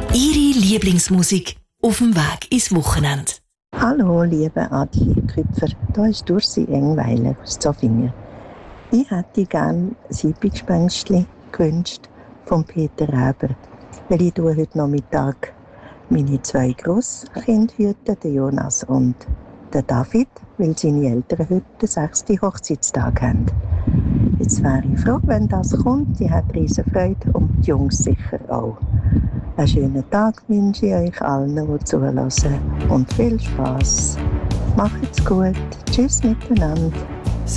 Ihre Lieblingsmusik auf dem Weg ins Wochenende. Hallo, liebe Adi Küpfer, hier ist Dursi Engweiler aus Zofingen. Ich hätte gerne Siebigspängstli gewünscht von Peter Reber, weil ich heute Nachmittag meine 2 Grosskinder hüte, den Jonas und den David, weil seine Eltern heute den 6. Hochzeitstag haben. Jetzt wäre ich froh, wenn das kommt. Ich habe riesen Freude und die Jungs sicher auch. Einen schönen Tag wünsche ich euch allen, die zuhören. Und viel Spass. Macht's gut. Tschüss miteinander.